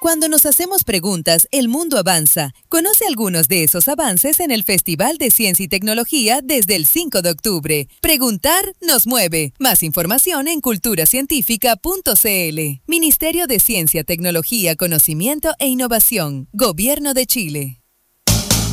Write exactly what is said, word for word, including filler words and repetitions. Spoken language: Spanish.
Cuando nos hacemos preguntas, el mundo avanza. Conoce algunos de esos avances en el Festival de Ciencia y Tecnología desde el cinco de octubre. Preguntar nos mueve. Más información en cultura científica punto c l. Ministerio de Ciencia, Tecnología, Conocimiento e Innovación. Gobierno de Chile.